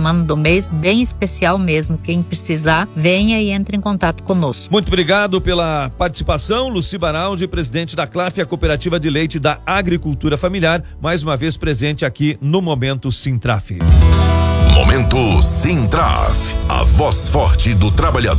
semana do mês, bem especial mesmo. Quem precisar, venha e entre em contato conosco. Muito obrigado pela participação, Lucy Baraldi, presidente da CLAF, a Cooperativa de Leite da Agricultura Familiar, mais uma vez presente aqui no Momento Sintraf. Momento Sintraf, a voz forte do trabalhador.